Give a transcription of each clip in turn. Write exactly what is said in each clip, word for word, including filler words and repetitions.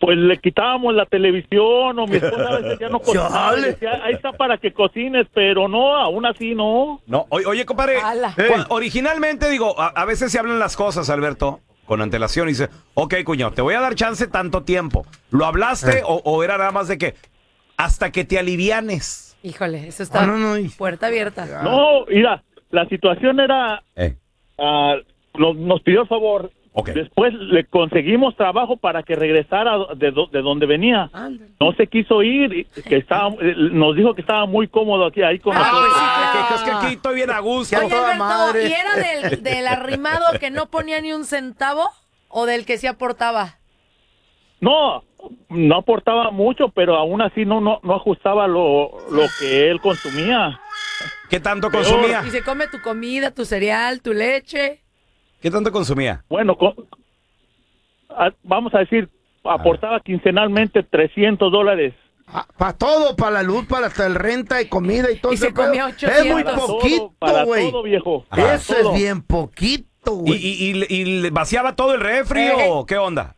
pues le quitábamos la televisión, o mi esposa a veces ya no cocinaba. Decía, ahí está para que cocines, pero no, aún así no. No, oye, oye compadre, hey. originalmente digo, a, a veces se hablan las cosas, Alberto, con antelación, y dice, ok, cuñado, te voy a dar chance tanto tiempo. ¿Lo hablaste hey. o, o era nada más de que hasta que te alivianes? Híjole, eso está no, no, no. puerta abierta. No, mira, la situación era, hey. uh, nos, nos pidió el favor. Okay. Después le conseguimos trabajo para que regresara de, do, de donde venía. Andale. No se quiso ir, que estaba, nos dijo que estaba muy cómodo aquí ahí con ah, nosotros. Ah, que, que es que aquí estoy bien a gusto. Oye, Alberto, madre. ¿Y era del, del arrimado que no ponía ni un centavo o del que sí aportaba? No, no aportaba mucho, pero aún así no no, no ajustaba lo, lo que él consumía. ¿Qué tanto consumía? Y se come tu comida, tu cereal, tu leche. ¿Qué tanto consumía? Bueno, con, a, vamos a decir, aportaba quincenalmente trescientos dólares. Ah, para todo, para la luz, para hasta el renta y comida y todo. Y se comía ochocientos. Es muy poquito, güey. Eso todo. Es bien poquito, güey. ¿Y, y, y, y vaciaba todo el refri ¿Eh? o qué onda?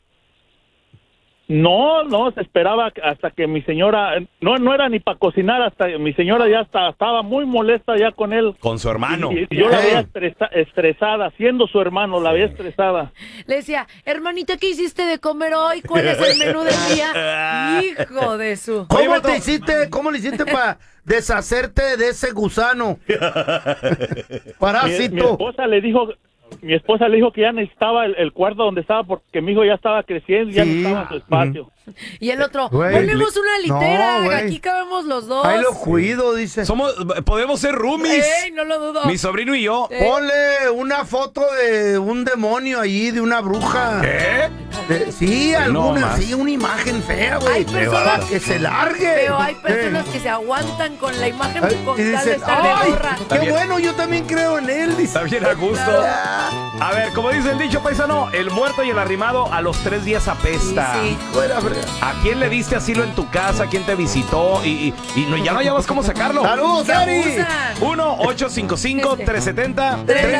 No, no, se esperaba hasta que mi señora, no no era ni para cocinar, hasta mi señora ya está, estaba muy molesta ya con él. Con su hermano. Y, y yo la veía estresa, estresada, siendo su hermano, la veía estresada. Le decía, hermanita, ¿qué hiciste de comer hoy? ¿Cuál es el menú del día? Hijo de su... ¿Cómo te hiciste, cómo le hiciste para deshacerte de ese gusano? Parásito. Mi, mi esposa le dijo... Mi esposa le dijo que ya necesitaba el, el cuarto donde estaba porque mi hijo ya estaba creciendo y sí. ya necesitaba su espacio. Mm. Y el otro, ponemos una litera, no, aquí cabemos los dos. Ahí lo cuido, dice. Somos, podemos ser roomies. Ey, no lo dudo. Mi sobrino y yo. ¿Eh? Ponle una foto de un demonio allí, de una bruja. ¿Qué? De, sí, alguna, no sí, una imagen fea, güey. Para que se largue. Pero hay personas eh. que se aguantan con la imagen ay, con tal de estar de gorra. Qué bien. Bueno, yo también creo en él. Dice. Está bien a gusto. A ver, como dice el dicho paisano, el muerto y el arrimado a los tres días apesta. Sí, sí. Fuera, ¿a quién le diste asilo en tu casa? ¿Quién te visitó? Y, y, y no, ya no hayas cómo sacarlo. ¡Saludos, Ari! uno ocho cinco cinco tres siete cero